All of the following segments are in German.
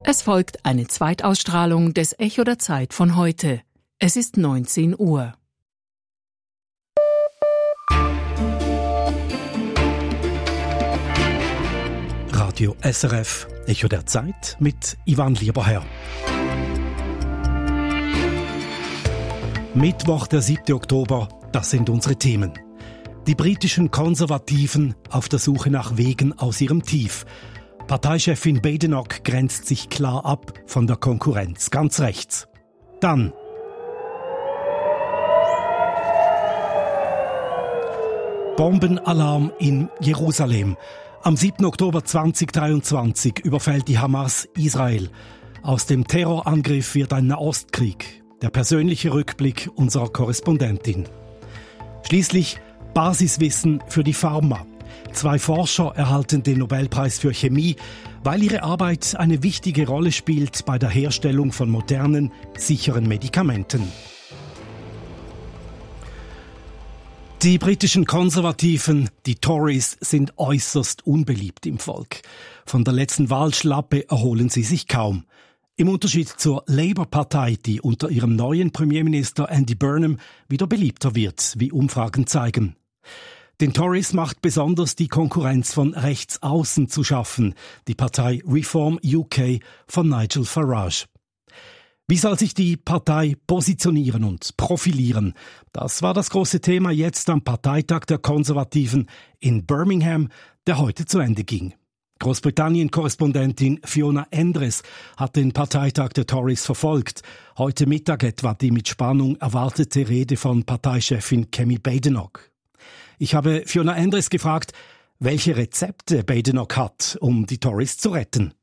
Es folgt eine Zweitausstrahlung des Echo der Zeit von heute. Es ist 19 Uhr. Radio SRF, Echo der Zeit mit Ivan Lieberherr. Mittwoch, der 7. Oktober, das sind unsere Themen. Die britischen Konservativen auf der Suche nach Wegen aus ihrem Tief. Parteichefin Badenoch grenzt sich klar ab von der Konkurrenz, ganz rechts. Dann Bombenalarm in Jerusalem. Am 7. Oktober 2023 überfällt die Hamas Israel. Aus dem Terrorangriff wird ein Nahostkrieg. Der persönliche Rückblick unserer Korrespondentin. Schließlich Basiswissen für die Pharma. 2 Forscher erhalten den Nobelpreis für Chemie, weil ihre Arbeit eine wichtige Rolle spielt bei der Herstellung von modernen, sicheren Medikamenten. Die britischen Konservativen, die Tories, sind äußerst unbeliebt im Volk. Von der letzten Wahlschlappe erholen sie sich kaum. Im Unterschied zur Labour-Partei, die unter ihrem neuen Premierminister Andy Burnham wieder beliebter wird, wie Umfragen zeigen. Den Tories macht besonders die Konkurrenz von rechts außen zu schaffen, die Partei Reform UK von Nigel Farage. Wie soll sich die Partei positionieren und profilieren? Das war das große Thema jetzt am Parteitag der Konservativen in Birmingham, der heute zu Ende ging. Großbritannien-Korrespondentin Fiona Endres hat den Parteitag der Tories verfolgt. Heute Mittag etwa die mit Spannung erwartete Rede von Parteichefin Kemi Badenoch. Ich habe Fiona Endres gefragt, welche Rezepte Badenoch hat, um die Tories zu retten.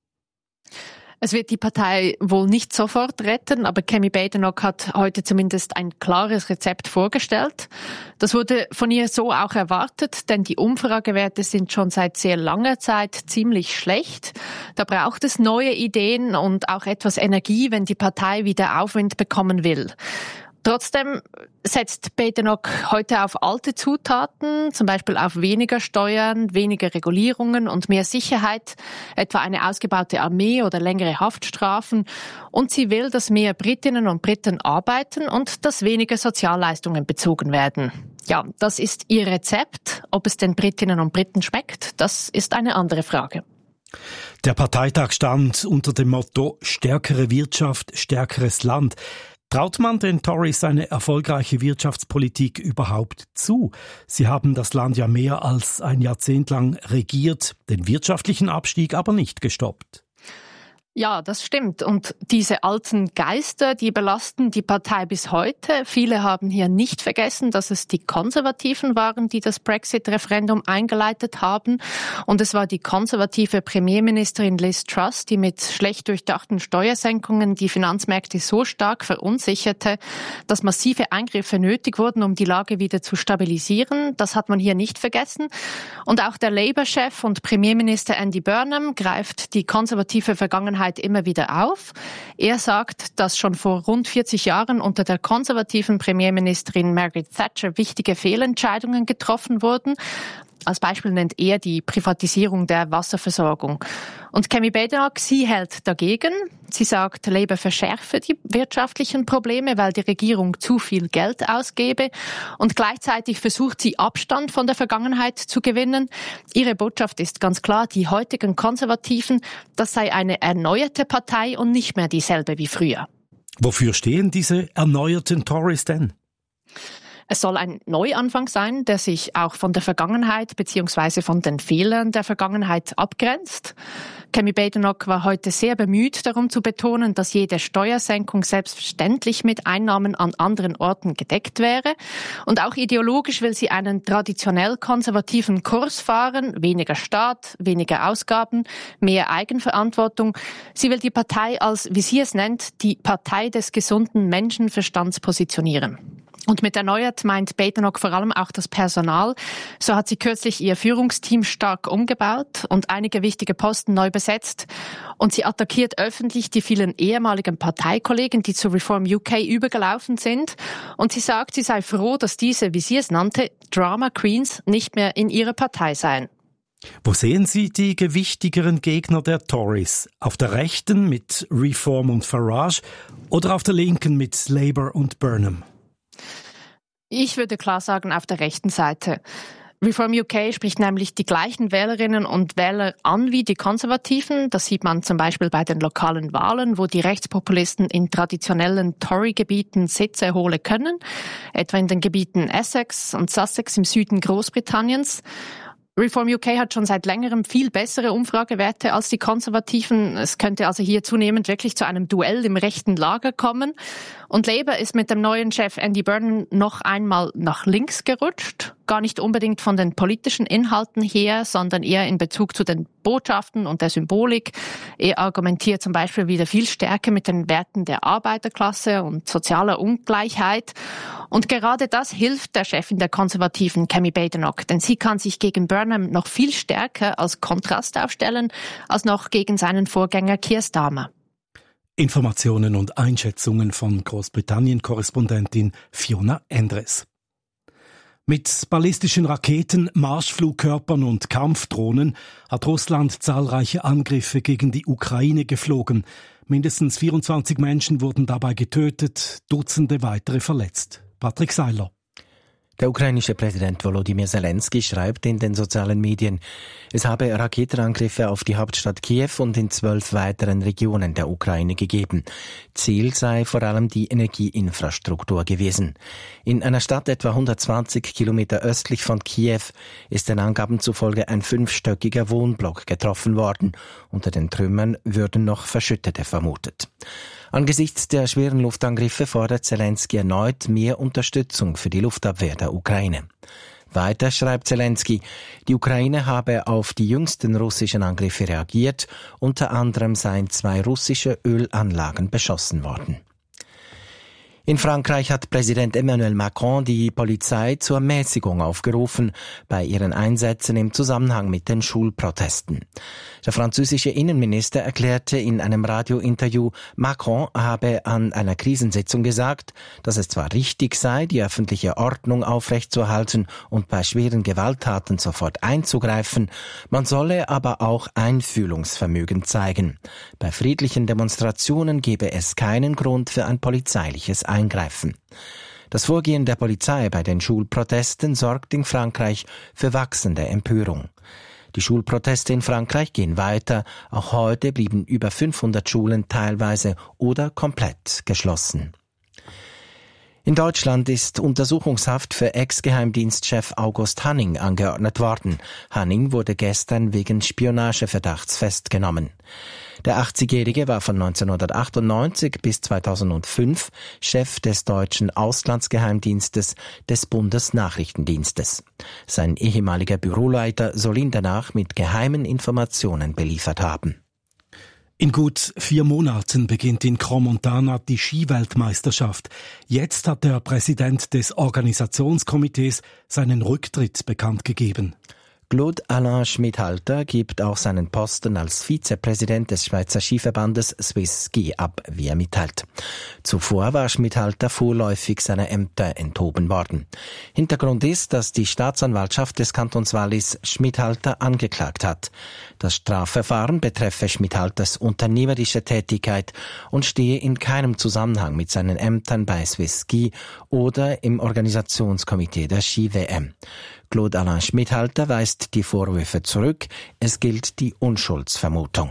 Es wird die Partei wohl nicht sofort retten, aber Kemi Badenoch hat heute zumindest ein klares Rezept vorgestellt. Das wurde von ihr so auch erwartet, denn die Umfragewerte sind schon seit sehr langer Zeit ziemlich schlecht. Da braucht es neue Ideen und auch etwas Energie, wenn die Partei wieder Aufwind bekommen will. Trotzdem setzt Badenoch heute auf alte Zutaten, zum Beispiel auf weniger Steuern, weniger Regulierungen und mehr Sicherheit, etwa eine ausgebaute Armee oder längere Haftstrafen. Und sie will, dass mehr Britinnen und Briten arbeiten und dass weniger Sozialleistungen bezogen werden. Ja, das ist ihr Rezept. Ob es den Britinnen und Briten schmeckt, das ist eine andere Frage. Der Parteitag stand unter dem Motto »Stärkere Wirtschaft, stärkeres Land«. Traut man den Tories eine erfolgreiche Wirtschaftspolitik überhaupt zu? Sie haben das Land ja mehr als ein Jahrzehnt lang regiert, den wirtschaftlichen Abstieg aber nicht gestoppt. Ja, das stimmt. Und diese alten Geister, die belasten die Partei bis heute. Viele haben hier nicht vergessen, dass es die Konservativen waren, die das Brexit-Referendum eingeleitet haben. Und es war die konservative Premierministerin Liz Truss, die mit schlecht durchdachten Steuersenkungen die Finanzmärkte so stark verunsicherte, dass massive Eingriffe nötig wurden, um die Lage wieder zu stabilisieren. Das hat man hier nicht vergessen. Und auch der Labour-Chef und Premierminister Andy Burnham greift die konservative Vergangenheit immer wieder auf. Er sagt, dass schon vor rund 40 Jahren unter der konservativen Premierministerin Margaret Thatcher wichtige Fehlentscheidungen getroffen wurden. Als Beispiel nennt er die Privatisierung der Wasserversorgung. Und Kemi Badenoch, sie hält dagegen. Sie sagt, Labour verschärfe die wirtschaftlichen Probleme, weil die Regierung zu viel Geld ausgebe. Und gleichzeitig versucht sie, Abstand von der Vergangenheit zu gewinnen. Ihre Botschaft ist ganz klar, die heutigen Konservativen, das sei eine erneuerte Partei und nicht mehr dieselbe wie früher. Wofür stehen diese erneuerten Tories denn? Es soll ein Neuanfang sein, der sich auch von der Vergangenheit bzw. von den Fehlern der Vergangenheit abgrenzt. Kemi Badenoch war heute sehr bemüht, darum zu betonen, dass jede Steuersenkung selbstverständlich mit Einnahmen an anderen Orten gedeckt wäre. Und auch ideologisch will sie einen traditionell konservativen Kurs fahren, weniger Staat, weniger Ausgaben, mehr Eigenverantwortung. Sie will die Partei als, wie sie es nennt, die Partei des gesunden Menschenverstands positionieren. Und mit erneuert meint Badenoch vor allem auch das Personal. So hat sie kürzlich ihr Führungsteam stark umgebaut und einige wichtige Posten neu besetzt. Und sie attackiert öffentlich die vielen ehemaligen Parteikollegen, die zu Reform UK übergelaufen sind. Und sie sagt, sie sei froh, dass diese, wie sie es nannte, Drama Queens nicht mehr in ihrer Partei seien. Wo sehen Sie die gewichtigeren Gegner der Tories? Auf der rechten mit Reform und Farage oder auf der linken mit Labour und Burnham? Ich würde klar sagen, auf der rechten Seite. Reform UK spricht nämlich die gleichen Wählerinnen und Wähler an wie die Konservativen. Das sieht man zum Beispiel bei den lokalen Wahlen, wo die Rechtspopulisten in traditionellen Tory-Gebieten Sitze holen können, etwa in den Gebieten Essex und Sussex im Süden Großbritanniens. Reform UK hat schon seit längerem viel bessere Umfragewerte als die Konservativen. Es könnte also hier zunehmend wirklich zu einem Duell im rechten Lager kommen. Und Labour ist mit dem neuen Chef Andy Burnham noch einmal nach links gerutscht. Gar nicht unbedingt von den politischen Inhalten her, sondern eher in Bezug zu den Botschaften und der Symbolik. Er argumentiert zum Beispiel wieder viel stärker mit den Werten der Arbeiterklasse und sozialer Ungleichheit. Und gerade das hilft der Chefin der Konservativen, Kemi Badenoch, denn sie kann sich gegen Burnham noch viel stärker als Kontrast aufstellen, als noch gegen seinen Vorgänger Keir Starmer. Informationen und Einschätzungen von Großbritannien-Korrespondentin Fiona Endres. Mit ballistischen Raketen, Marschflugkörpern und Kampfdrohnen hat Russland zahlreiche Angriffe gegen die Ukraine geflogen. Mindestens 24 Menschen wurden dabei getötet, Dutzende weitere verletzt. Patrick Seiler. Der ukrainische Präsident Volodymyr Zelensky schreibt in den sozialen Medien, es habe Raketenangriffe auf die Hauptstadt Kiew und in 12 weiteren Regionen der Ukraine gegeben. Ziel sei vor allem die Energieinfrastruktur gewesen. In einer Stadt etwa 120 Kilometer östlich von Kiew ist den Angaben zufolge ein 5-stöckiger Wohnblock getroffen worden. Unter den Trümmern würden noch Verschüttete vermutet. Angesichts der schweren Luftangriffe fordert Zelensky erneut mehr Unterstützung für die Luftabwehr der Ukraine. Weiter schreibt Zelensky, die Ukraine habe auf die jüngsten russischen Angriffe reagiert, unter anderem seien 2 russische Ölanlagen beschossen worden. In Frankreich hat Präsident Emmanuel Macron die Polizei zur Mäßigung aufgerufen bei ihren Einsätzen im Zusammenhang mit den Schulprotesten. Der französische Innenminister erklärte in einem Radiointerview, Macron habe an einer Krisensitzung gesagt, dass es zwar richtig sei, die öffentliche Ordnung aufrechtzuerhalten und bei schweren Gewalttaten sofort einzugreifen, man solle aber auch Einfühlungsvermögen zeigen. Bei friedlichen Demonstrationen gebe es keinen Grund für ein polizeiliches Eingreifen. Das Vorgehen der Polizei bei den Schulprotesten sorgt in Frankreich für wachsende Empörung. Die Schulproteste in Frankreich gehen weiter. Auch heute blieben über 500 Schulen teilweise oder komplett geschlossen. In Deutschland ist Untersuchungshaft für Ex-Geheimdienstchef August Hanning angeordnet worden. Hanning wurde gestern wegen Spionageverdachts festgenommen. Der 80-Jährige war von 1998 bis 2005 Chef des deutschen Auslandsgeheimdienstes des Bundesnachrichtendienstes. Sein ehemaliger Büroleiter soll ihn danach mit geheimen Informationen beliefert haben. In gut 4 Monaten beginnt in Crans-Montana die Skiweltmeisterschaft. Jetzt hat der Präsident des Organisationskomitees seinen Rücktritt bekannt gegeben. Claude Alain Schmidhalter gibt auch seinen Posten als Vizepräsident des Schweizer Skiverbandes Swiss Ski ab, wie er mitteilt. Zuvor war Schmidhalter vorläufig seiner Ämter enthoben worden. Hintergrund ist, dass die Staatsanwaltschaft des Kantons Wallis Schmidhalter angeklagt hat. Das Strafverfahren betreffe Schmidhalters unternehmerische Tätigkeit und stehe in keinem Zusammenhang mit seinen Ämtern bei Swiss Ski oder im Organisationskomitee der Ski-WM. Claude Alain Schmidhalter weist die Vorwürfe zurück. Es gilt die Unschuldsvermutung.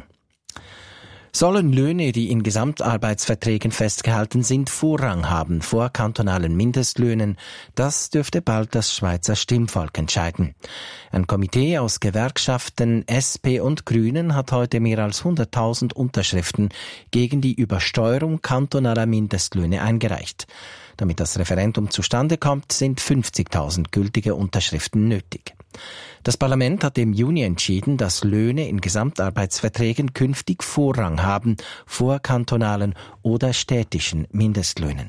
Sollen Löhne, die in Gesamtarbeitsverträgen festgehalten sind, Vorrang haben vor kantonalen Mindestlöhnen? Das dürfte bald das Schweizer Stimmvolk entscheiden. Ein Komitee aus Gewerkschaften, SP und Grünen hat heute mehr als 100.000 Unterschriften gegen die Übersteuerung kantonaler Mindestlöhne eingereicht. Damit das Referendum zustande kommt, sind 50.000 gültige Unterschriften nötig. Das Parlament hat im Juni entschieden, dass Löhne in Gesamtarbeitsverträgen künftig Vorrang haben vor kantonalen oder städtischen Mindestlöhnen.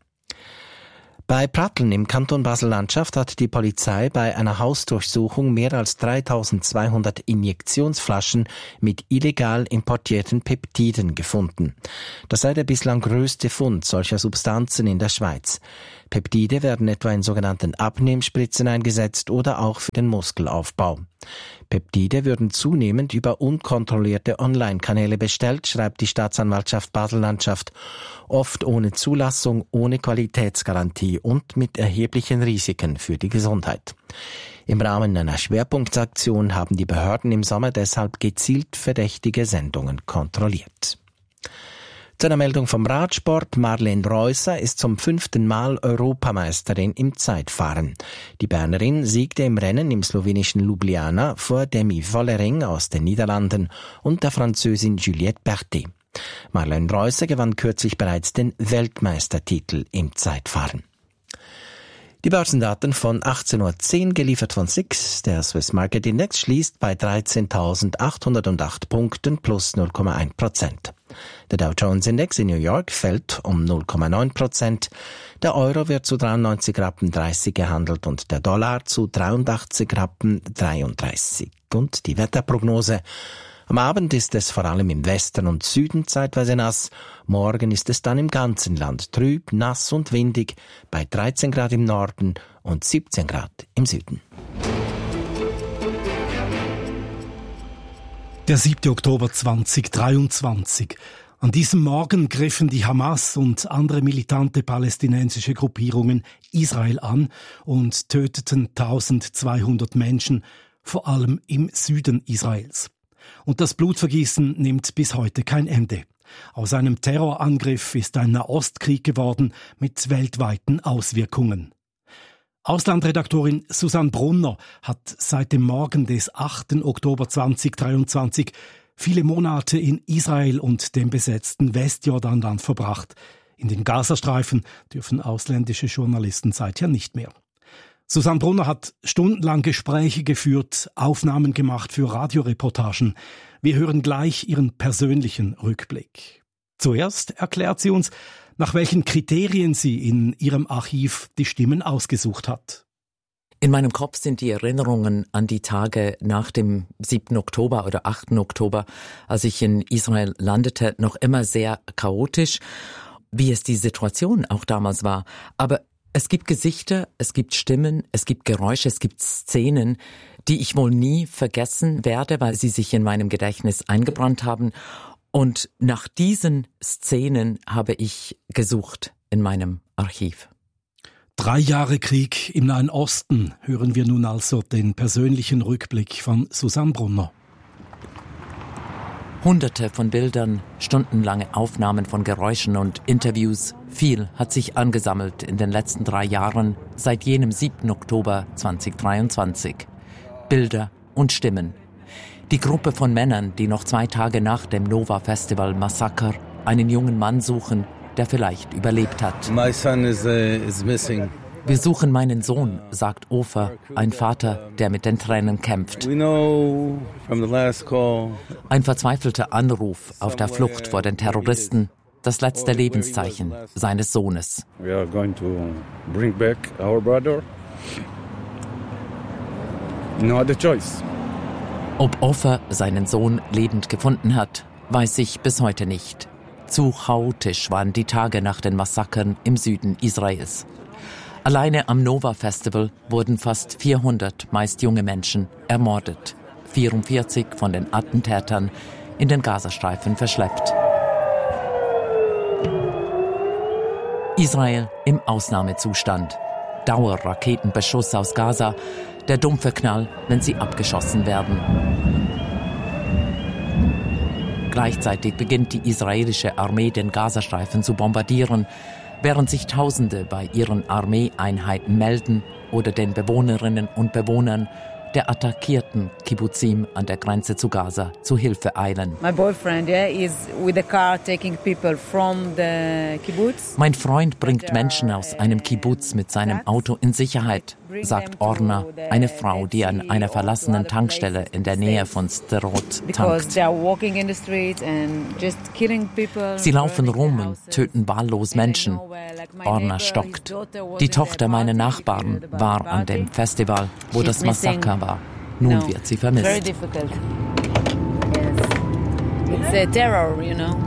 Bei Pratteln im Kanton Basel-Landschaft hat die Polizei bei einer Hausdurchsuchung mehr als 3.200 Injektionsflaschen mit illegal importierten Peptiden gefunden. Das sei der bislang größte Fund solcher Substanzen in der Schweiz. Peptide werden etwa in sogenannten Abnehmspritzen eingesetzt oder auch für den Muskelaufbau. Peptide würden zunehmend über unkontrollierte Online-Kanäle bestellt, schreibt die Staatsanwaltschaft Basel-Landschaft, oft ohne Zulassung, ohne Qualitätsgarantie und mit erheblichen Risiken für die Gesundheit. Im Rahmen einer Schwerpunktaktion haben die Behörden im Sommer deshalb gezielt verdächtige Sendungen kontrolliert. Zu einer Meldung vom Radsport. Marlene Reusser ist zum 5. Mal Europameisterin im Zeitfahren. Die Bernerin siegte im Rennen im slowenischen Ljubljana vor Demi Vollering aus den Niederlanden und der Französin Juliette Berthet. Marlene Reusser gewann kürzlich bereits den Weltmeistertitel im Zeitfahren. Die Börsendaten von 18.10 Uhr, geliefert von SIX. Der Swiss Market Index schließt bei 13.808 Punkten plus 0,1%. Der Dow Jones Index in New York fällt um 0,9%. Der Euro wird zu 93,30 Rappen gehandelt und der Dollar zu 83,33 Rappen. Und die Wetterprognose: Am Abend ist es vor allem im Westen und Süden zeitweise nass. Morgen ist es dann im ganzen Land trüb, nass und windig bei 13 Grad im Norden und 17 Grad im Süden. Der 7. Oktober 2023. An diesem Morgen griffen die Hamas und andere militante palästinensische Gruppierungen Israel an und töteten 1200 Menschen, vor allem im Süden Israels. Und das Blutvergießen nimmt bis heute kein Ende. Aus einem Terrorangriff ist ein Nahostkrieg geworden mit weltweiten Auswirkungen. Auslandredaktorin Susanne Brunner hat seit dem Morgen des 8. Oktober 2023 viele Monate in Israel und dem besetzten Westjordanland verbracht. In den Gazastreifen dürfen ausländische Journalisten seither nicht mehr. Susanne Brunner hat stundenlang Gespräche geführt, Aufnahmen gemacht für Radioreportagen. Wir hören gleich ihren persönlichen Rückblick. Zuerst erklärt sie uns, nach welchen Kriterien sie in ihrem Archiv die Stimmen ausgesucht hat. In meinem Kopf sind die Erinnerungen an die Tage nach dem 7. Oktober oder 8. Oktober, als ich in Israel landete, noch immer sehr chaotisch, wie es die Situation auch damals war. Aber es gibt Gesichter, es gibt Stimmen, es gibt Geräusche, es gibt Szenen, die ich wohl nie vergessen werde, weil sie sich in meinem Gedächtnis eingebrannt haben. Und nach diesen Szenen habe ich gesucht in meinem Archiv. 3 Jahre Krieg im Nahen Osten, hören wir nun also den persönlichen Rückblick von Susanne Brunner. Hunderte von Bildern, stundenlange Aufnahmen von Geräuschen und Interviews. Viel hat sich angesammelt in den letzten 3 Jahren, seit jenem 7. Oktober 2023. Bilder und Stimmen. Die Gruppe von Männern, die noch 2 Tage nach dem Nova-Festival-Massaker einen jungen Mann suchen, der vielleicht überlebt hat. My son is missing. Wir suchen meinen Sohn, sagt Ofer, ein Vater, der mit den Tränen kämpft. We know from the last call. Ein verzweifelter Anruf auf der Flucht vor den Terroristen, das letzte Lebenszeichen seines Sohnes. We are going to bring back our brother. No other choice. Ob Ofer seinen Sohn lebend gefunden hat, weiß ich bis heute nicht. Zu chaotisch waren die Tage nach den Massakern im Süden Israels. Alleine am Nova-Festival wurden fast 400, meist junge Menschen, ermordet. 44 von den Attentätern in den Gazastreifen verschleppt. Israel im Ausnahmezustand. Dauerraketenbeschuss aus Gaza, der dumpfe Knall, wenn sie abgeschossen werden. Gleichzeitig beginnt die israelische Armee, den Gazastreifen zu bombardieren, während sich Tausende bei ihren Armeeeinheiten melden oder den Bewohnerinnen und Bewohnern der attackierten Kibbutzim an der Grenze zu Gaza zu Hilfe eilen. My boyfriend is with a car taking people from the kibbutz. Mein Freund bringt Menschen aus einem Kibbutz mit seinem Auto in Sicherheit, sagt Orna, eine Frau, die an einer verlassenen Tankstelle in der Nähe von Sderot tankt. Sie laufen rum und töten wahllos Menschen. Orna stockt. Die Tochter meiner Nachbarn war an dem Festival, wo das Massaker war. Nun wird sie vermisst. Very difficult. Yes. It's a terror, you know.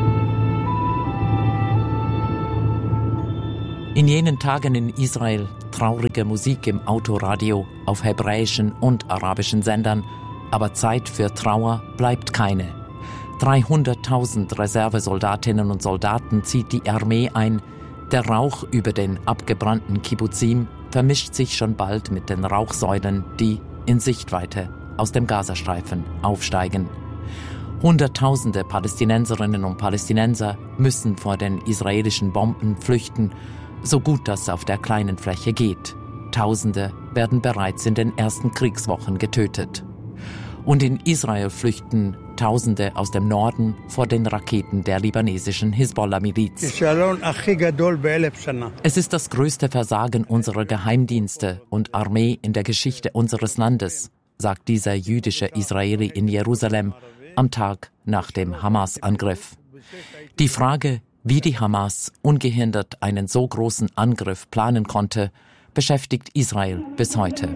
In jenen Tagen in Israel traurige Musik im Autoradio auf hebräischen und arabischen Sendern, aber Zeit für Trauer bleibt keine. 300.000 Reservesoldatinnen und Soldaten zieht die Armee ein. Der Rauch über den abgebrannten Kibbuzim vermischt sich schon bald mit den Rauchsäulen, die in Sichtweite aus dem Gazastreifen aufsteigen. Hunderttausende Palästinenserinnen und Palästinenser müssen vor den israelischen Bomben flüchten, so gut das auf der kleinen Fläche geht. Tausende werden bereits in den ersten Kriegswochen getötet. Und in Israel flüchten Tausende aus dem Norden vor den Raketen der libanesischen Hisbollah-Miliz. Es ist das größte Versagen unserer Geheimdienste und Armee in der Geschichte unseres Landes, sagt dieser jüdische Israeli in Jerusalem am Tag nach dem Hamas-Angriff. Die Frage, wie die Hamas ungehindert einen so großen Angriff planen konnte, beschäftigt Israel bis heute.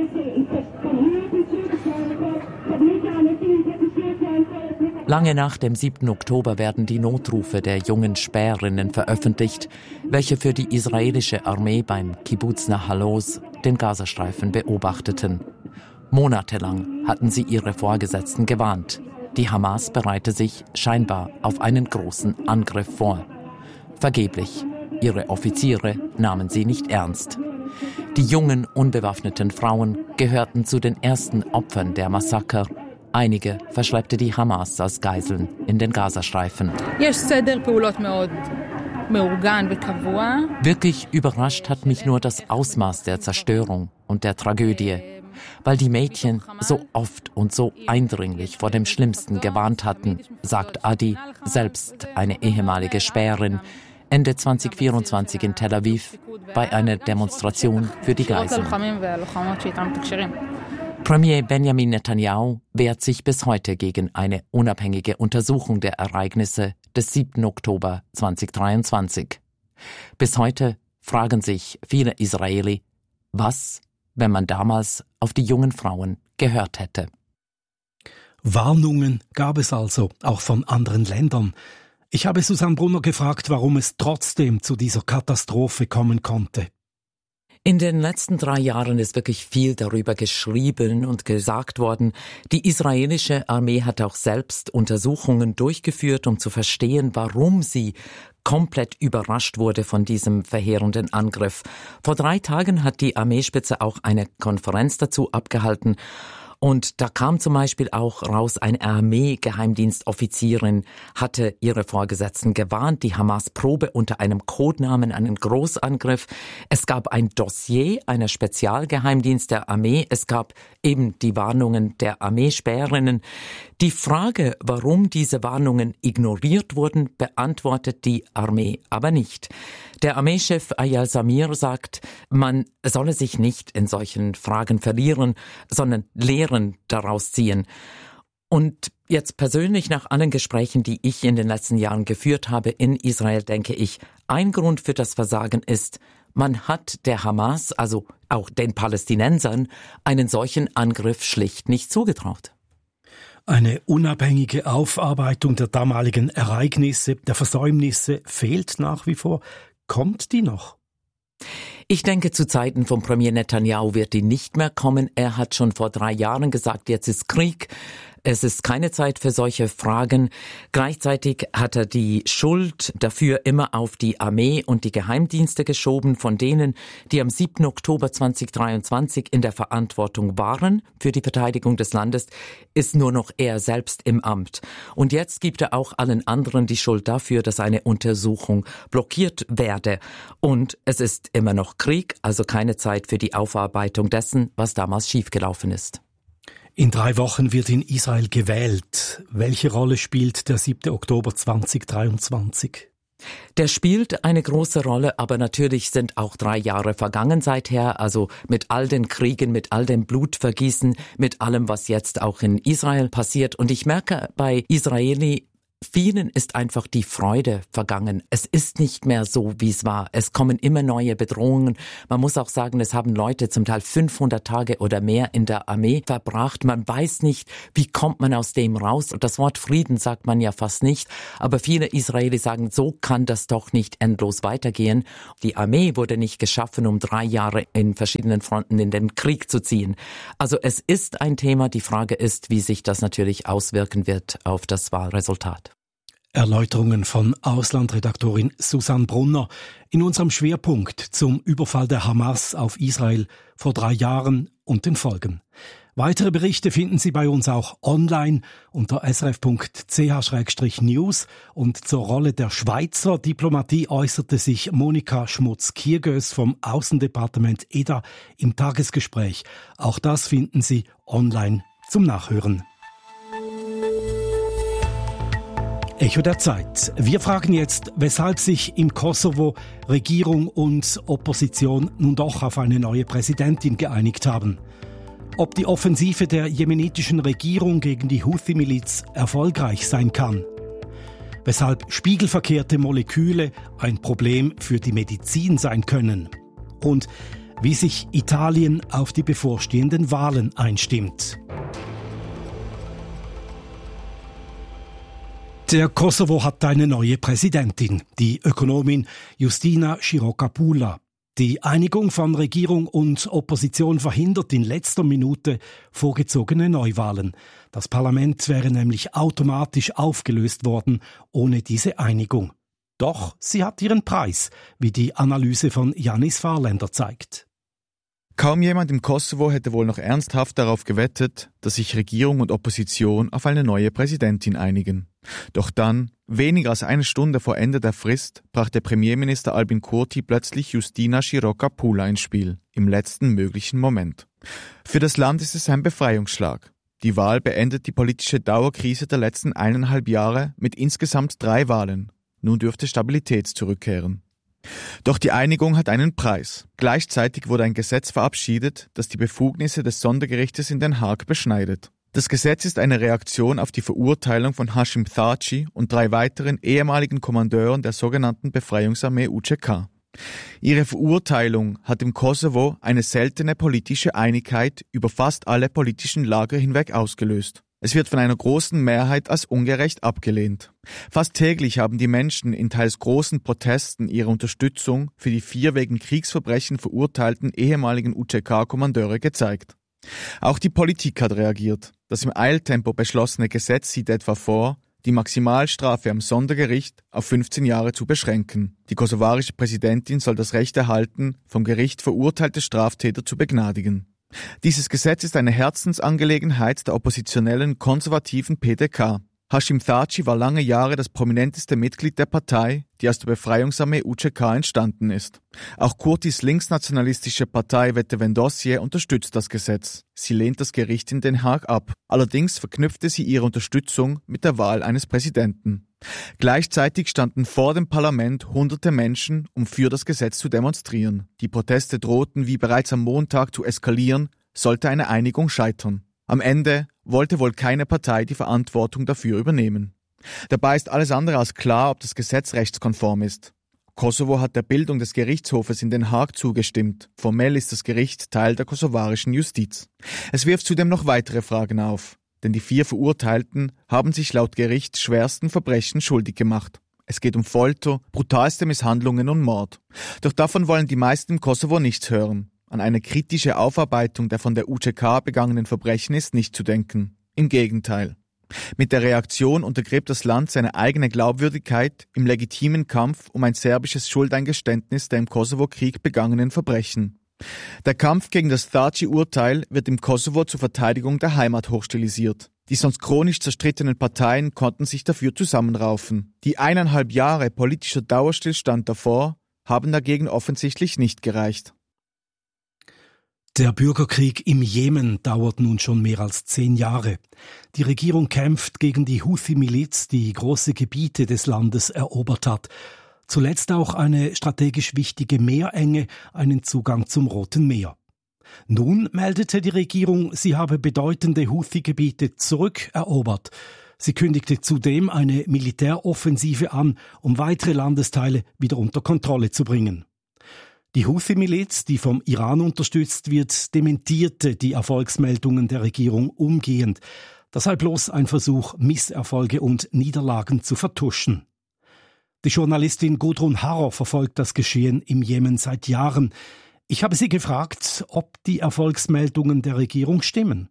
Lange nach dem 7. Oktober werden die Notrufe der jungen Späherinnen veröffentlicht, welche für die israelische Armee beim Kibbuz Nahal Oz den Gazastreifen beobachteten. Monatelang hatten sie ihre Vorgesetzten gewarnt. Die Hamas bereite sich scheinbar auf einen großen Angriff vor. Vergeblich. Ihre Offiziere nahmen sie nicht ernst. Die jungen, unbewaffneten Frauen gehörten zu den ersten Opfern der Massaker. Einige verschleppte die Hamas als Geiseln in den Gazastreifen. Wirklich überrascht hat mich nur das Ausmaß der Zerstörung und der Tragödie, weil die Mädchen so oft und so eindringlich vor dem Schlimmsten gewarnt hatten, sagt Adi, selbst eine ehemalige Späherin, Ende 2024 in Tel Aviv bei einer Demonstration für die Geiseln. Premier Benjamin Netanyahu wehrt sich bis heute gegen eine unabhängige Untersuchung der Ereignisse des 7. Oktober 2023. Bis heute fragen sich viele Israeli, was, wenn man damals auf die jungen Frauen gehört hätte. Warnungen gab es also, auch von anderen Ländern. Ich habe Susanne Brunner gefragt, warum es trotzdem zu dieser Katastrophe kommen konnte. In den letzten 3 Jahren ist wirklich viel darüber geschrieben und gesagt worden. Die israelische Armee hat auch selbst Untersuchungen durchgeführt, um zu verstehen, warum sie komplett überrascht wurde von diesem verheerenden Angriff. Vor 3 Tagen hat die Armeespitze auch eine Konferenz dazu abgehalten. Und da kam zum Beispiel auch raus, eine Armee-Geheimdienstoffizierin hatte ihre Vorgesetzten gewarnt, die Hamas probe unter einem Codenamen einen Großangriff. Es gab ein Dossier einer Spezialgeheimdienst der Armee. Es gab eben die Warnungen der Armeespäherinnen. Die Frage, warum diese Warnungen ignoriert wurden, beantwortet die Armee aber nicht. Der Armeechef Eyal Zamir sagt, man solle sich nicht in solchen Fragen verlieren, sondern Lehren daraus ziehen. Und jetzt persönlich nach allen Gesprächen, die ich in den letzten Jahren geführt habe in Israel, denke ich, ein Grund für das Versagen ist, man hat der Hamas, also auch den Palästinensern, einen solchen Angriff schlicht nicht zugetraut. Eine unabhängige Aufarbeitung der damaligen Ereignisse, der Versäumnisse fehlt nach wie vor. Kommt die noch? Ich denke, zu Zeiten von Premier Netanyahu wird die nicht mehr kommen. Er hat schon vor 3 Jahren gesagt, jetzt ist Krieg. Es ist keine Zeit für solche Fragen. Gleichzeitig hat er die Schuld dafür immer auf die Armee und die Geheimdienste geschoben, von denen, die am 7. Oktober 2023 in der Verantwortung waren für die Verteidigung des Landes, ist nur noch er selbst im Amt. Und jetzt gibt er auch allen anderen die Schuld dafür, dass eine Untersuchung blockiert werde. Und es ist immer noch Krieg, also keine Zeit für die Aufarbeitung dessen, was damals schiefgelaufen ist. In 3 Wochen wird in Israel gewählt. Welche Rolle spielt der 7. Oktober 2023? Der spielt eine große Rolle, aber natürlich sind auch 3 Jahre vergangen seither, also mit all den Kriegen, mit all dem Blutvergießen, mit allem, was jetzt auch in Israel passiert. Und ich merke bei Israeli, Vielen ist einfach die Freude vergangen. Es ist nicht mehr so, wie es war. Es kommen immer neue Bedrohungen. Man muss auch sagen, es haben Leute zum Teil 500 Tage oder mehr in der Armee verbracht. Man weiß nicht, wie kommt man aus dem raus. Und das Wort Frieden sagt man ja fast nicht. Aber viele Israelis sagen, so kann das doch nicht endlos weitergehen. Die Armee wurde nicht geschaffen, um 3 Jahre in verschiedenen Fronten in den Krieg zu ziehen. Also es ist ein Thema. Die Frage ist, wie sich das natürlich auswirken wird auf das Wahlresultat. Erläuterungen von Auslandredaktorin Susanne Brunner in unserem Schwerpunkt zum Überfall der Hamas auf Israel vor 3 Jahren und den Folgen. Weitere Berichte finden Sie bei uns auch online unter srf.ch/news und zur Rolle der Schweizer Diplomatie äußerte sich Monika Schmutz-Kiergös vom Außendepartement EDA im Tagesgespräch. Auch das finden Sie online zum Nachhören. Echo der Zeit. Wir fragen jetzt, weshalb sich im Kosovo Regierung und Opposition nun doch auf eine neue Präsidentin geeinigt haben. Ob die Offensive der jemenitischen Regierung gegen die Houthi-Miliz erfolgreich sein kann. Weshalb spiegelverkehrte Moleküle ein Problem für die Medizin sein können. Und wie sich Italien auf die bevorstehenden Wahlen einstimmt. Der Kosovo hat eine neue Präsidentin, die Ökonomin Justina Širokapula. Die Einigung von Regierung und Opposition verhindert in letzter Minute vorgezogene Neuwahlen. Das Parlament wäre nämlich automatisch aufgelöst worden ohne diese Einigung. Doch sie hat ihren Preis, wie die Analyse von Janis Fahrländer zeigt. Kaum jemand im Kosovo hätte wohl noch ernsthaft darauf gewettet, dass sich Regierung und Opposition auf eine neue Präsidentin einigen. Doch dann, weniger als eine Stunde vor Ende der Frist, brachte Premierminister Albin Kurti plötzlich Justina Širokapula ins Spiel, im letzten möglichen Moment. Für das Land ist es ein Befreiungsschlag. Die Wahl beendet die politische Dauerkrise der letzten 1,5 Jahre mit insgesamt 3 Wahlen. Nun dürfte Stabilität zurückkehren. Doch die Einigung hat einen Preis. Gleichzeitig wurde ein Gesetz verabschiedet, das die Befugnisse des Sondergerichtes in Den Haag beschneidet. Das Gesetz ist eine Reaktion auf die Verurteilung von Hashim Thaçi und 3 weiteren ehemaligen Kommandeuren der sogenannten Befreiungsarmee UÇK. Ihre Verurteilung hat im Kosovo eine seltene politische Einigkeit über fast alle politischen Lager hinweg ausgelöst. Es wird von einer großen Mehrheit als ungerecht abgelehnt. Fast täglich haben die Menschen in teils großen Protesten ihre Unterstützung für die 4 wegen Kriegsverbrechen verurteilten ehemaligen UÇK-Kommandeure gezeigt. Auch die Politik hat reagiert. Das im Eiltempo beschlossene Gesetz sieht etwa vor, die Maximalstrafe am Sondergericht auf 15 Jahre zu beschränken. Die kosovarische Präsidentin soll das Recht erhalten, vom Gericht verurteilte Straftäter zu begnadigen. Dieses Gesetz ist eine Herzensangelegenheit der oppositionellen konservativen PDK. Hashim Thaçi war lange Jahre das prominenteste Mitglied der Partei, die aus der Befreiungsarmee UÇK entstanden ist. Auch Kurtis linksnationalistische Partei Vetëvendosje unterstützt das Gesetz. Sie lehnt das Gericht in Den Haag ab. Allerdings verknüpfte sie ihre Unterstützung mit der Wahl eines Präsidenten. Gleichzeitig standen vor dem Parlament hunderte Menschen, um für das Gesetz zu demonstrieren. Die Proteste drohten wie bereits am Montag zu eskalieren, sollte eine Einigung scheitern. Am Ende wollte wohl keine Partei die Verantwortung dafür übernehmen. Dabei ist alles andere als klar, ob das Gesetz rechtskonform ist. Kosovo hat der Bildung des Gerichtshofes in Den Haag zugestimmt. Formell ist das Gericht Teil der kosovarischen Justiz. Es wirft zudem noch weitere Fragen auf, denn die 4 Verurteilten haben sich laut Gericht schwersten Verbrechen schuldig gemacht. Es geht um Folter, brutalste Misshandlungen und Mord. Doch davon wollen die meisten im Kosovo nichts hören. An eine kritische Aufarbeitung der von der UÇK begangenen Verbrechen ist nicht zu denken. Im Gegenteil. Mit der Reaktion untergräbt das Land seine eigene Glaubwürdigkeit im legitimen Kampf um ein serbisches Schuldeingeständnis der im Kosovo-Krieg begangenen Verbrechen. Der Kampf gegen das Thaçi-Urteil wird im Kosovo zur Verteidigung der Heimat hochstilisiert. Die sonst chronisch zerstrittenen Parteien konnten sich dafür zusammenraufen. Die 1,5 Jahre politischer Dauerstillstand davor haben dagegen offensichtlich nicht gereicht. Der Bürgerkrieg im Jemen dauert nun schon mehr als 10 Jahre. Die Regierung kämpft gegen die Houthi-Miliz, die große Gebiete des Landes erobert hat. Zuletzt auch eine strategisch wichtige Meerenge, einen Zugang zum Roten Meer. Nun meldete die Regierung, sie habe bedeutende Houthi-Gebiete zurückerobert. Sie kündigte zudem eine Militäroffensive an, um weitere Landesteile wieder unter Kontrolle zu bringen. Die Houthi-Miliz, die vom Iran unterstützt wird, dementierte die Erfolgsmeldungen der Regierung umgehend. Das sei bloß ein Versuch, Misserfolge und Niederlagen zu vertuschen. Die Journalistin Gudrun Harrer verfolgt das Geschehen im Jemen seit Jahren. Ich habe sie gefragt, ob die Erfolgsmeldungen der Regierung stimmen.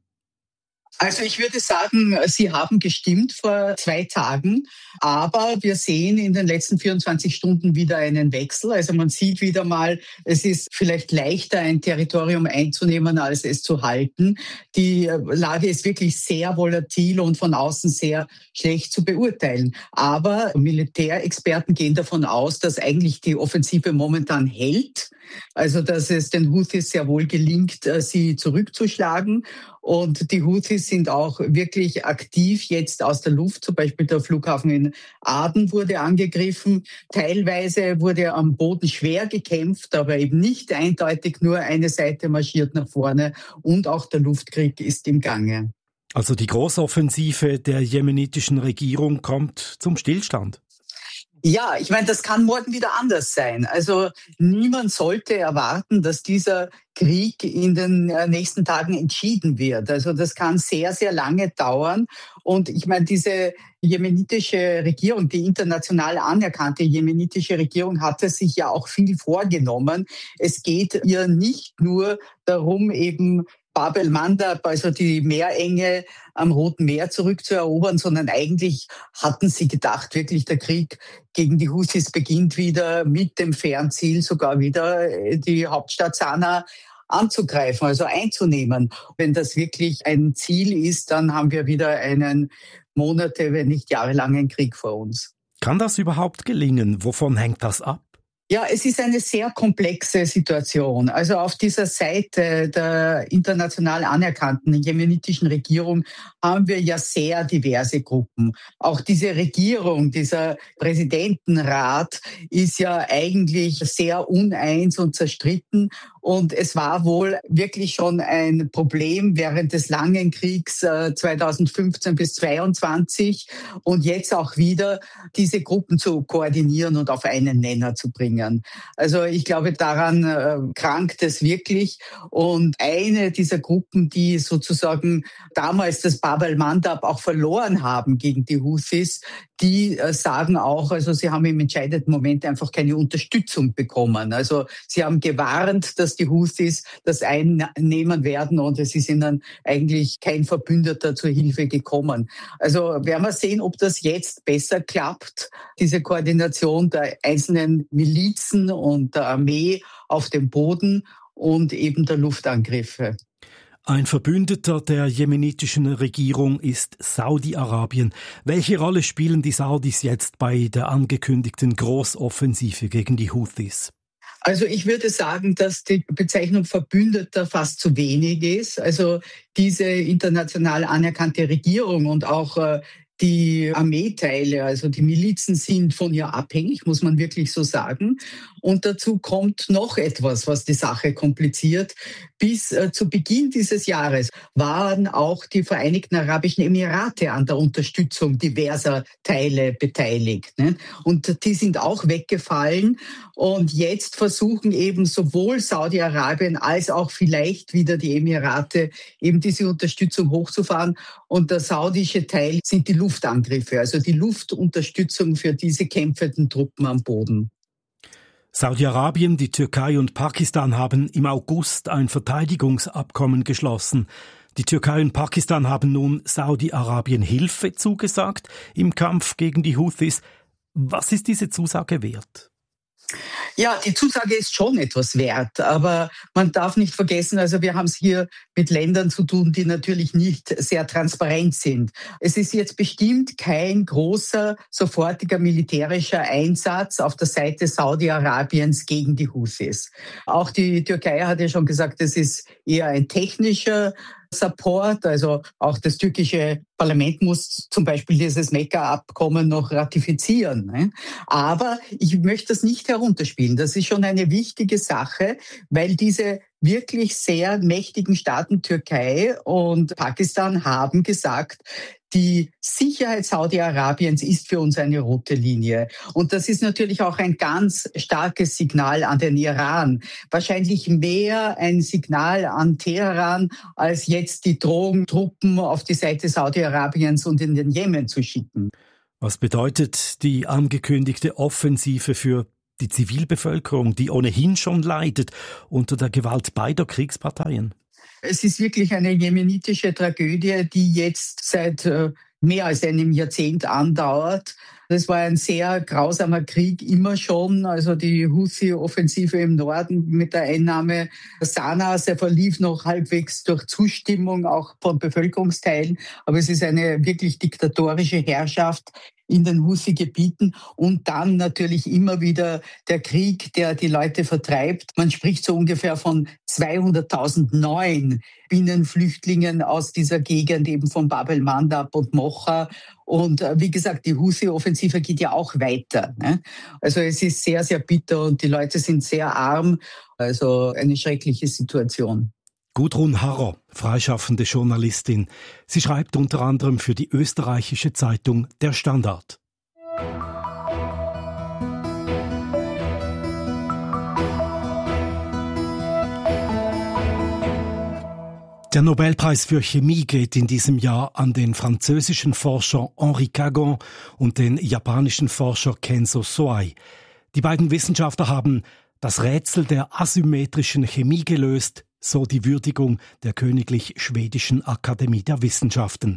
Also ich würde sagen, sie haben gestimmt vor 2 Tagen, aber wir sehen in den letzten 24 Stunden wieder einen Wechsel. Also man sieht wieder mal, es ist vielleicht leichter, ein Territorium einzunehmen, als es zu halten. Die Lage ist wirklich sehr volatil und von außen sehr schlecht zu beurteilen. Aber Militärexperten gehen davon aus, dass eigentlich die Offensive momentan hält. Also dass es den Houthis sehr wohl gelingt, sie zurückzuschlagen. Und die Houthis sind auch wirklich aktiv jetzt aus der Luft. Zum Beispiel der Flughafen in Aden wurde angegriffen. Teilweise wurde am Boden schwer gekämpft, aber eben nicht eindeutig nur eine Seite marschiert nach vorne. Und auch der Luftkrieg ist im Gange. Also die Großoffensive der jemenitischen Regierung kommt zum Stillstand. Ja, ich meine, das kann morgen wieder anders sein. Also niemand sollte erwarten, dass dieser Krieg in den nächsten Tagen entschieden wird. Also das kann sehr, sehr lange dauern. Und ich meine, diese jemenitische Regierung, die international anerkannte jemenitische Regierung, hatte sich ja auch viel vorgenommen. Es geht ihr nicht nur darum, eben Bab el-Mandab, also die Meerenge am Roten Meer zurückzuerobern, sondern eigentlich hatten sie gedacht, wirklich der Krieg gegen die Houthis beginnt wieder mit dem Fernziel, sogar wieder die Hauptstadt Sanaa anzugreifen, also einzunehmen. Wenn das wirklich ein Ziel ist, dann haben wir wieder einen Monate, wenn nicht jahrelangen Krieg vor uns. Kann das überhaupt gelingen? Wovon hängt das ab? Ja, es ist eine sehr komplexe Situation. Also auf dieser Seite der international anerkannten jemenitischen Regierung haben wir ja sehr diverse Gruppen. Auch diese Regierung, dieser Präsidentenrat ist ja eigentlich sehr uneins und zerstritten. Und es war wohl wirklich schon ein Problem während des langen Kriegs 2015 bis 2022 und jetzt auch wieder diese Gruppen zu koordinieren und auf einen Nenner zu bringen. Also ich glaube, daran krankt es wirklich. Und eine dieser Gruppen, die sozusagen damals das Bab el-Mandab auch verloren haben gegen die Houthis, die sagen auch, also sie haben im entscheidenden Moment einfach keine Unterstützung bekommen. Also sie haben gewarnt, dass die Houthis das einnehmen werden und es ist ihnen eigentlich kein Verbündeter zur Hilfe gekommen. Also werden wir sehen, ob das jetzt besser klappt, diese Koordination der einzelnen Milizen und der Armee auf dem Boden und eben der Luftangriffe. Ein Verbündeter der jemenitischen Regierung ist Saudi-Arabien. Welche Rolle spielen die Saudis jetzt bei der angekündigten Großoffensive gegen die Houthis? Also ich würde sagen, dass die Bezeichnung Verbündeter fast zu wenig ist. Also diese international anerkannte Regierung und auch die Armeeteile, also die Milizen sind von ihr abhängig, muss man wirklich so sagen. Und dazu kommt noch etwas, was die Sache kompliziert. Bis zu Beginn dieses Jahres waren auch die Vereinigten Arabischen Emirate an der Unterstützung diverser Teile beteiligt. Ne? Und die sind auch weggefallen. Und jetzt versuchen eben sowohl Saudi-Arabien als auch vielleicht wieder die Emirate eben diese Unterstützung hochzufahren. Und der saudische Teil sind die Luftangriffe, also die Luftunterstützung für diese kämpfenden Truppen am Boden. Saudi-Arabien, die Türkei und Pakistan haben im August ein Verteidigungsabkommen geschlossen. Die Türkei und Pakistan haben nun Saudi-Arabien Hilfe zugesagt im Kampf gegen die Houthis. Was ist diese Zusage wert? Ja, die Zusage ist schon etwas wert, aber man darf nicht vergessen, also wir haben es hier mit Ländern zu tun, die natürlich nicht sehr transparent sind. Es ist jetzt bestimmt kein großer, sofortiger militärischer Einsatz auf der Seite Saudi-Arabiens gegen die Houthis. Auch die Türkei hat ja schon gesagt, es ist eher ein technischer Support, also auch das türkische Parlament muss zum Beispiel dieses Mekka-Abkommen noch ratifizieren. Ne? Aber ich möchte das nicht herunterspielen. Das ist schon eine wichtige Sache, weil diese wirklich sehr mächtigen Staaten Türkei und Pakistan haben gesagt, Die Sicherheit Saudi-Arabiens ist für uns eine rote Linie. Und das ist natürlich auch ein ganz starkes Signal an den Iran. Wahrscheinlich mehr ein Signal an Teheran, als jetzt die Drohung, Truppen auf die Seite Saudi-Arabiens und in den Jemen zu schicken. Was bedeutet die angekündigte Offensive für die Zivilbevölkerung, die ohnehin schon leidet unter der Gewalt beider Kriegsparteien? Es ist wirklich eine jemenitische Tragödie, die jetzt seit mehr als einem Jahrzehnt andauert. Das war ein sehr grausamer Krieg immer schon. Also die Houthi-Offensive im Norden mit der Einnahme Sanas, der verlief noch halbwegs durch Zustimmung auch von Bevölkerungsteilen. Aber es ist eine wirklich diktatorische Herrschaft in den Houthi-Gebieten und dann natürlich immer wieder der Krieg, der die Leute vertreibt. Man spricht so ungefähr von 200.000 neuen Binnenflüchtlingen aus dieser Gegend, eben von Bab el-Mandab und Mocha. Und wie gesagt, die Houthi-Offensive geht ja auch weiter. Ne? Also es ist sehr, sehr bitter und die Leute sind sehr arm. Also eine schreckliche Situation. Gudrun Harrer, freischaffende Journalistin. Sie schreibt unter anderem für die österreichische Zeitung Der Standard. Der Nobelpreis für Chemie geht in diesem Jahr an den französischen Forscher Henri Cagon und den japanischen Forscher Kenzo Soai. Die beiden Wissenschaftler haben das Rätsel der asymmetrischen Chemie gelöst, so die Würdigung der Königlich Schwedischen Akademie der Wissenschaften.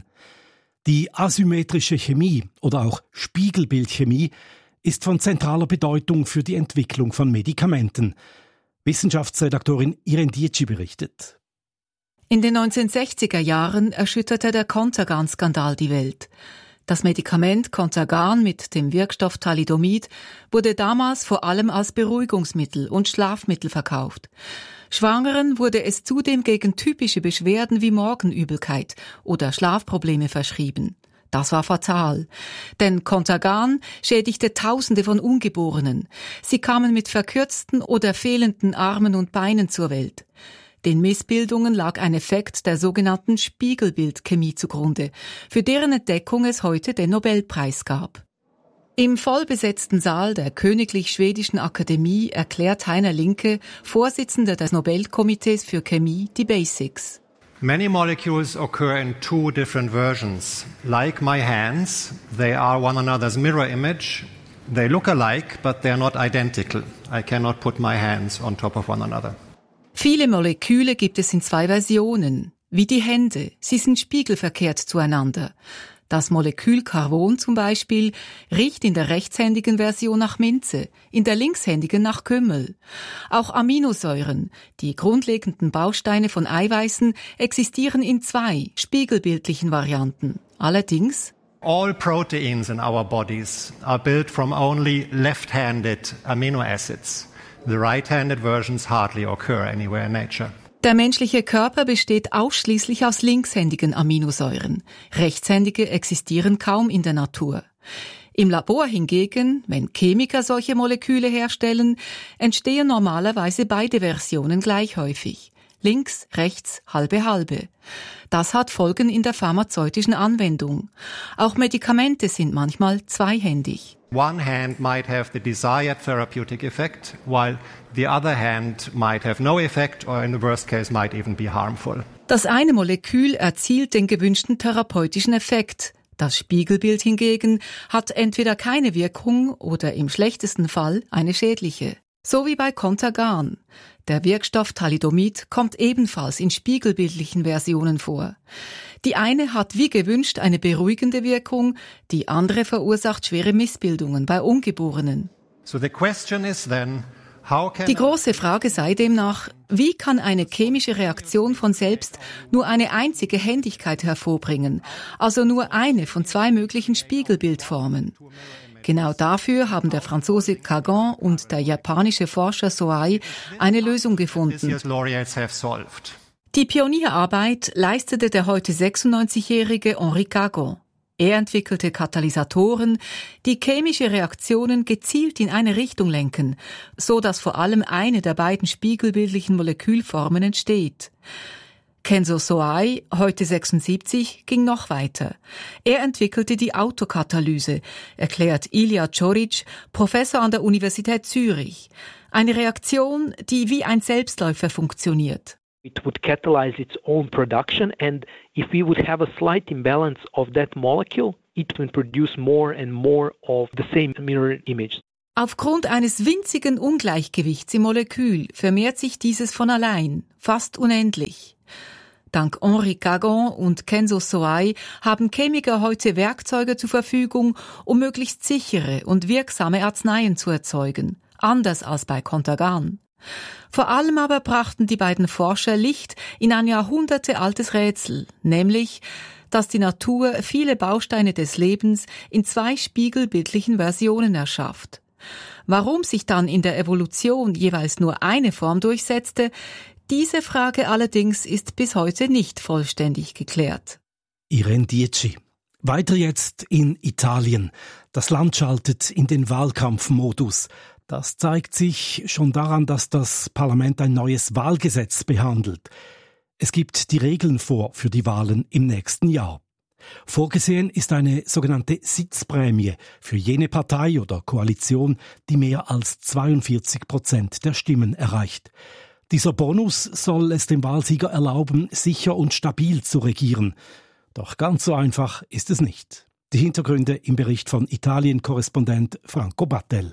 Die asymmetrische Chemie oder auch Spiegelbildchemie ist von zentraler Bedeutung für die Entwicklung von Medikamenten. Wissenschaftsredaktorin Irene Dietschi berichtet. In den 1960er Jahren erschütterte der Contergan-Skandal die Welt. Das Medikament Contergan mit dem Wirkstoff Thalidomid wurde damals vor allem als Beruhigungsmittel und Schlafmittel verkauft. Schwangeren wurde es zudem gegen typische Beschwerden wie Morgenübelkeit oder Schlafprobleme verschrieben. Das war fatal, denn Contergan schädigte Tausende von Ungeborenen. Sie kamen mit verkürzten oder fehlenden Armen und Beinen zur Welt. Den Missbildungen lag ein Effekt der sogenannten Spiegelbildchemie zugrunde, für deren Entdeckung es heute den Nobelpreis gab. Im vollbesetzten Saal der Königlich Schwedischen Akademie erklärt Heiner Linke, Vorsitzender des Nobelkomitees für Chemie, die Basics. Many molecules occur in two different versions. Like my hands, they are one another's mirror image. They look alike, but they are not identical. I cannot put my hands on top of one another. Viele Moleküle gibt es in zwei Versionen, wie die Hände. Sie sind spiegelverkehrt zueinander. Das Molekül Carbon zum Beispiel riecht in der rechtshändigen Version nach Minze, in der linkshändigen nach Kümmel. Auch Aminosäuren, die grundlegenden Bausteine von Eiweißen, existieren in zwei spiegelbildlichen Varianten. Allerdings all proteins in our bodies are built from only left-handed amino acids. The right-handed versions hardly occur anywhere in nature. Der menschliche Körper besteht ausschließlich aus linkshändigen Aminosäuren. Rechtshändige existieren kaum in der Natur. Im Labor hingegen, wenn Chemiker solche Moleküle herstellen, entstehen normalerweise beide Versionen gleich häufig. Links, rechts, halbe, halbe. Das hat Folgen in der pharmazeutischen Anwendung. Auch Medikamente sind manchmal zweihändig. One hand might have the desired therapeutic effect, while the other hand might have no effect or in the worst case might even be harmful. Das eine Molekül erzielt den gewünschten therapeutischen Effekt. Das Spiegelbild hingegen hat entweder keine Wirkung oder im schlechtesten Fall eine schädliche. So wie bei Contergan. Der Wirkstoff Thalidomid kommt ebenfalls in spiegelbildlichen Versionen vor. Die eine hat wie gewünscht eine beruhigende Wirkung, die andere verursacht schwere Missbildungen bei Ungeborenen. So the question is then, die große Frage sei demnach, wie kann eine chemische Reaktion von selbst nur eine einzige Händigkeit hervorbringen, also nur eine von zwei möglichen Spiegelbildformen? Genau dafür haben der Franzose Cagon und der japanische Forscher Soai eine Lösung gefunden. Die Pionierarbeit leistete der heute 96-jährige Henri Cagon. Er entwickelte Katalysatoren, die chemische Reaktionen gezielt in eine Richtung lenken, so dass vor allem eine der beiden spiegelbildlichen Molekülformen entsteht. Kenzo Soai, heute 76, ging noch weiter. Er entwickelte die Autokatalyse, erklärt Ilya Čorić, Professor an der Universität Zürich. Eine Reaktion, die wie ein Selbstläufer funktioniert. It would catalyze its own production, and if we would have a slight imbalance of that molecule, it would produce more and more of the same mirror image. Aufgrund eines winzigen Ungleichgewichts im Molekül vermehrt sich dieses von allein, fast unendlich. Dank Henri Cagon und Kenzo Soai haben Chemiker heute Werkzeuge zur Verfügung, um möglichst sichere und wirksame Arzneien zu erzeugen, anders als bei Contergan. Vor allem aber brachten die beiden Forscher Licht in ein jahrhundertealtes Rätsel, nämlich, dass die Natur viele Bausteine des Lebens in 2 spiegelbildlichen Versionen erschafft. Warum sich dann in der Evolution jeweils nur eine Form durchsetzte, diese Frage allerdings ist bis heute nicht vollständig geklärt. Irene Dietschi. Weiter jetzt in Italien. Das Land schaltet in den Wahlkampfmodus. Das zeigt sich schon daran, dass das Parlament ein neues Wahlgesetz behandelt. Es gibt die Regeln vor für die Wahlen im nächsten Jahr. Vorgesehen ist eine sogenannte Sitzprämie für jene Partei oder Koalition, die mehr als 42% der Stimmen erreicht. Dieser Bonus soll es dem Wahlsieger erlauben, sicher und stabil zu regieren. Doch ganz so einfach ist es nicht. Die Hintergründe im Bericht von Italien-Korrespondent Franco Battel.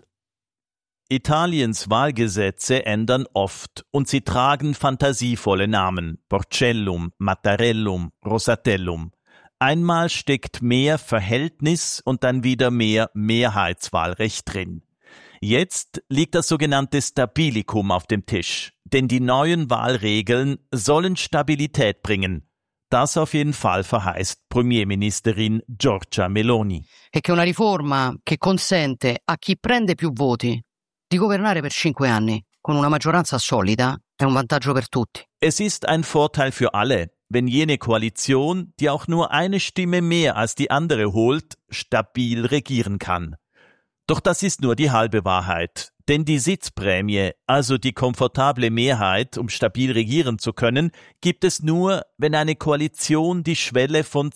Italiens Wahlgesetze ändern oft und sie tragen fantasievolle Namen. Porcellum, Mattarellum, Rosatellum. Einmal steckt mehr Verhältnis und dann wieder mehr Mehrheitswahlrecht drin. Jetzt liegt das sogenannte Stabilicum auf dem Tisch, denn die neuen Wahlregeln sollen Stabilität bringen. Das auf jeden Fall verheißt Premierministerin Giorgia Meloni. E che una riforma che consente a chi prende più voti di governare per 5 anni con una maggioranza solida è un vantaggio per tutti. Es ist ein Vorteil für alle, wenn jene Koalition, die auch nur eine Stimme mehr als die andere holt, stabil regieren kann. Doch das ist nur die halbe Wahrheit, denn die Sitzprämie, also die komfortable Mehrheit, um stabil regieren zu können, gibt es nur, wenn eine Koalition die Schwelle von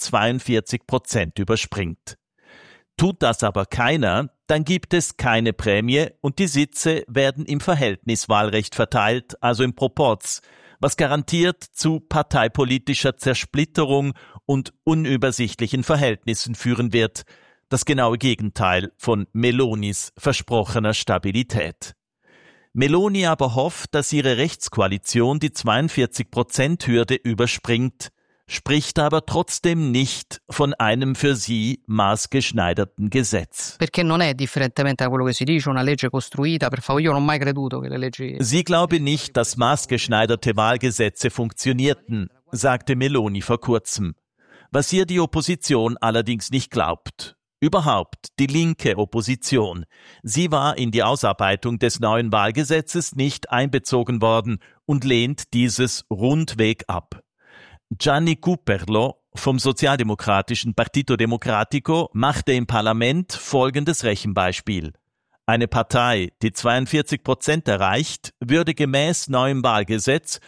42% überspringt. Tut das aber keiner, dann gibt es keine Prämie und die Sitze werden im Verhältniswahlrecht verteilt, also im Proporz, was garantiert zu parteipolitischer Zersplitterung und unübersichtlichen Verhältnissen führen wird. Das genaue Gegenteil von Melonis versprochener Stabilität. Meloni aber hofft, dass ihre Rechtskoalition die 42%-Hürde überspringt, spricht aber trotzdem nicht von einem für sie maßgeschneiderten Gesetz. Perché non è, differentemente da quello che si dice, una legge costruita per favore. Io non ho mai creduto che le leggi... Sie glaube nicht, dass maßgeschneiderte Wahlgesetze funktionierten, sagte Meloni vor kurzem. Was ihr die Opposition allerdings nicht glaubt. Überhaupt die linke Opposition. Sie war in die Ausarbeitung des neuen Wahlgesetzes nicht einbezogen worden und lehnt dieses rundweg ab. Gianni Cuperlo vom sozialdemokratischen Partito Democratico machte im Parlament folgendes Rechenbeispiel. Eine Partei, die 42% erreicht, würde gemäß neuem Wahlgesetz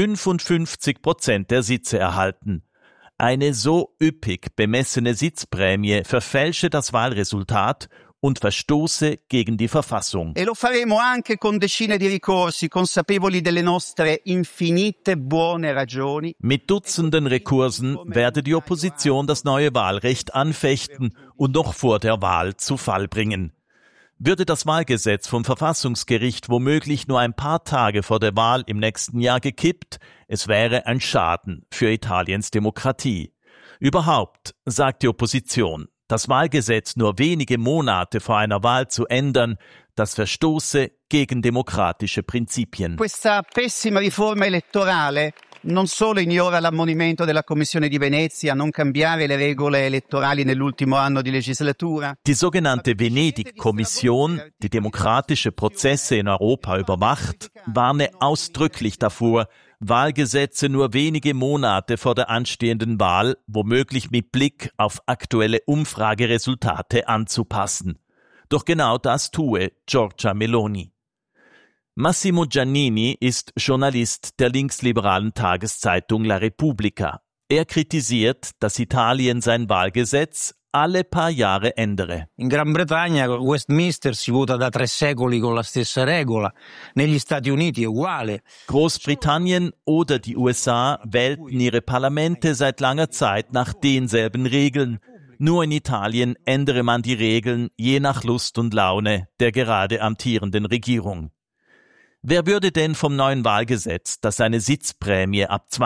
55% der Sitze erhalten. Eine so üppig bemessene Sitzprämie verfälsche das Wahlresultat und verstoße gegen die Verfassung. E lo faremo anche con decine di ricorsi, consapevoli delle nostre infinite buone ragioni. Mit Dutzenden Rekursen werde die Opposition das neue Wahlrecht anfechten und noch vor der Wahl zu Fall bringen. Würde das Wahlgesetz vom Verfassungsgericht womöglich nur ein paar Tage vor der Wahl im nächsten Jahr gekippt, es wäre ein Schaden für Italiens Demokratie. Überhaupt, sagt die Opposition, das Wahlgesetz nur wenige Monate vor einer Wahl zu ändern, das verstoße gegen demokratische Prinzipien. Questa pessima riforma elettorale non solo ignora l'ammonimento della Commissione di Venezia a non cambiare le regole elettorali nell'ultimo anno di legislatura. Die sogenannte Venedig-Kommission, die demokratische Prozesse in Europa überwacht, warne ausdrücklich davor, Wahlgesetze nur wenige Monate vor der anstehenden Wahl, womöglich mit Blick auf aktuelle Umfrageresultate anzupassen. Doch genau das tue Giorgia Meloni. Massimo Giannini ist Journalist der linksliberalen Tageszeitung La Repubblica. Er kritisiert, dass Italien sein Wahlgesetz alle paar Jahre ändere. In Gran Bretagna Westminster si vota da 3 secoli con la stessa regola. Negli Stati Uniti è uguale. Großbritannien oder die USA wählten ihre Parlamente seit langer Zeit nach denselben Regeln. Nur in Italien ändere man die Regeln je nach Lust und Laune der gerade amtierenden Regierung. Wer würde denn vom neuen Wahlgesetz, das eine Sitzprämie ab